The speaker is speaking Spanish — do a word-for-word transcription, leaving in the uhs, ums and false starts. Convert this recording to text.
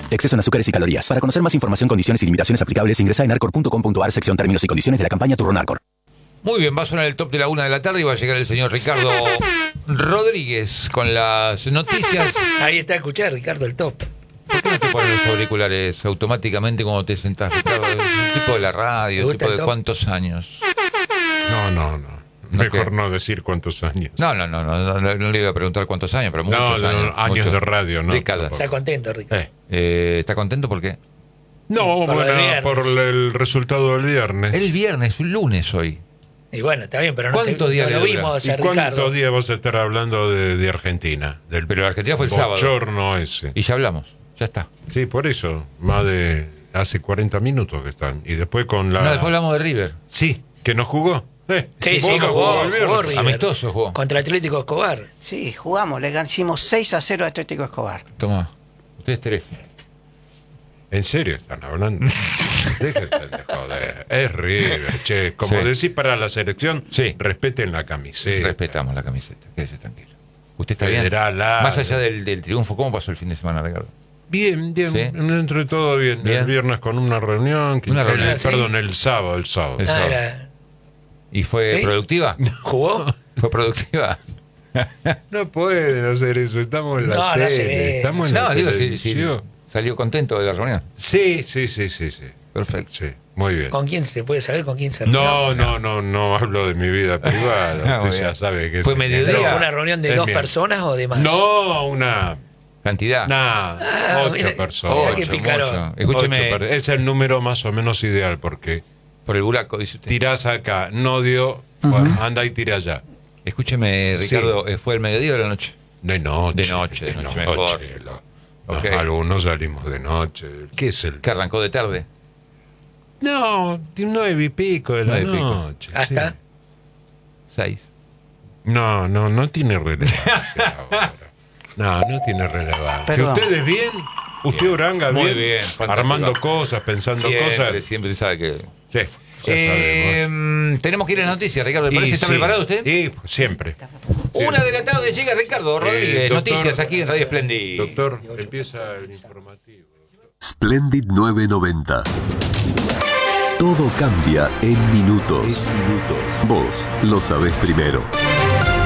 Exceso en azúcares y calorías. Para conocer más información, condiciones y limitaciones aplicables, ingresa en narcor punto com punto ar, sección términos y condiciones de la campaña Turronarcor. Muy bien, va a sonar el top de la una de la tarde y va a llegar el señor Ricardo Rodríguez con las noticias. Ahí está, escuchá, Ricardo, el top. ¿Por qué no te pones los auriculares automáticamente cuando te sentás, Ricardo? Es un tipo de la radio, tipo de cuántos años. No, no, no. Mejor no decir cuántos años. No, no, no, no, no, no le iba a preguntar cuántos años, pero muchos no, no, años. años muchos, de radio, ¿no? Décadas. Está contento, Ricardo. Eh. Eh, ¿Está contento por qué? No, por, bueno, por el resultado del viernes. El viernes, lunes hoy. Y bueno, está bien, pero no, ¿Cuántos te, días no lo le vimos ¿Y a Ricardo. cuántos días vas a estar hablando de, de Argentina? Del Pero la Argentina fue el sábado. bochorno ese. Y ya hablamos, ya está. Sí, por eso. Más de hace cuarenta minutos que están. Y después con la... No, después hablamos de River. Sí, que no jugó. Eh, Sí, sí, Boca jugó, jugó el viernes. jugó River. Amistoso jugó. Contra Atlético Escobar. Sí, jugamos, le hicimos seis a cero a Atlético Escobar. Toma, ustedes tres. ¿En serio están hablando? Déjense de joder. Es River, che. Como Sí. decís para la selección, Sí. respeten la camiseta. Respetamos la camiseta, quédese tranquilo. ¿Usted está Federal, bien? ah, Más allá del, del triunfo, ¿cómo pasó el fin de semana, Ricardo? Bien, bien, ¿Sí? dentro de todo bien. Bien. El viernes con una reunión. Que Una el- reunión, ¿sí? Perdón, el sábado, el sábado. El Ah, sábado. era- ¿Y fue ¿Sí? productiva? ¿Jugó? ¿Fue productiva? No pueden hacer eso, estamos en la No, no tele. se ve. Estamos en No, la digo, si, televisión. salió contento de la reunión. Sí, sí, sí, sí, sí. Perfecto. Sí, muy bien. ¿Con quién se puede saber con quién se No, reunió? no, no, no hablo de mi vida privada. Ah, muy Usted ya bien. sabe que ¿Fue es- mediodía? ¿Pero Día. fue una reunión de Es dos bien. personas o de más? No, una. ¿Cantidad? Nah, Ah, ocho mira, personas. mira qué Ocho, picarón. mucho. Escúcheme, Ocho per- es el número más o menos ideal porque por el buraco, dice usted. tirás acá, no dio, bueno, anda y tira allá. Escúcheme, Sí. Ricardo, ¿eh, ¿fue el mediodía o de la noche? De noche. De noche, de noche, mejor. lo- Ok. Algunos salimos de noche. ¿Qué es el...? ¿Que arrancó de tarde? No, nueve y pico de la Nueve y pico. noche. ¿Hasta? sí. Seis. No, no, no tiene relevancia ahora. No, no tiene relevancia. Perdón. Si ustedes bien, usted Uranga Muy bien, bien, fantástico. armando cosas, pensando Siempre, cosas. siempre sabe que... Sí, ya Eh, sabemos. tenemos que ir a la noticia, Ricardo. ¿Le Y parece? ¿Está sí, preparado usted? Y siempre. Una de la tarde llega Ricardo Rodríguez. Eh, doctor- Noticias aquí en Radio Splendid. Doctor, empieza el informativo. Splendid novecientos noventa. Todo cambia en minutos. Vos lo sabés primero.